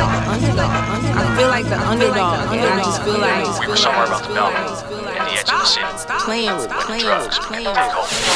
I feel like the underdog. And I just feel like we were somewhere about the belt, in the edge of the city. playing with drugs. Take hold.